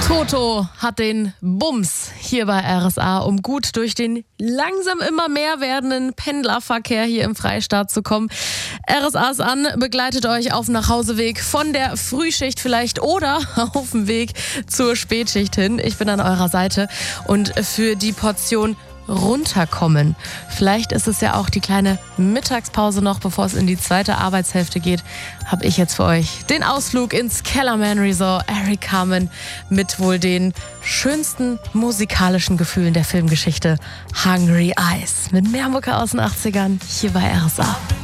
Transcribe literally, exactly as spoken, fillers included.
Toto hat den Bums hier bei R S A, um gut durch den langsam immer mehr werdenden Pendlerverkehr hier im Freistaat zu kommen. R S A ist an, begleitet euch auf dem Nachhauseweg von der Frühschicht vielleicht oder auf dem Weg zur Spätschicht hin. Ich bin an eurer Seite und für die Portion runterkommen. Vielleicht ist es ja auch die kleine Mittagspause noch, bevor es in die zweite Arbeitshälfte geht, habe ich jetzt für euch den Ausflug ins Kellerman Resort Eric Carmen mit wohl den schönsten musikalischen Gefühlen der Filmgeschichte, Hungry Eyes. Mit mehr Mucke aus den achtzigern hier bei R S A.